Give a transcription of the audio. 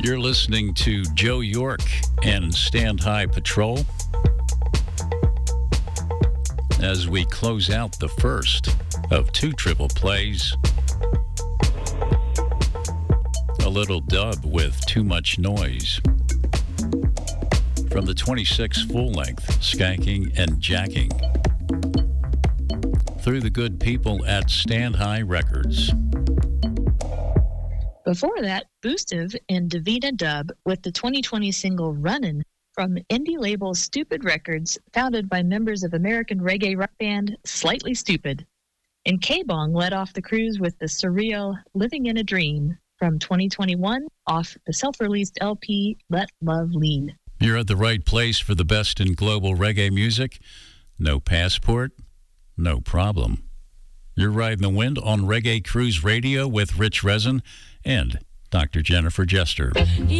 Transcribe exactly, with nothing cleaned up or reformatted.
You're listening to Joe York and Stand High Patrol as we close out the first of two triple plays. A little dub with Too Much Noise from the twenty-six full-length Skanking and Jacking through the good people at Stand High Records. Before that, Boostive and Davina Dub with the twenty twenty single Runnin' from indie label Stupid Records, founded by members of American reggae rock band Slightly Stupid. And K-Bong led off the cruise with the surreal Living in a Dream from twenty twenty-one off the self-released L P Let Love Lead. You're at the right place for the best in global reggae music. No passport, no problem. You're riding the wind on Reggae Cruise Radio with Rich Resin and Doctor Jennifer Jester.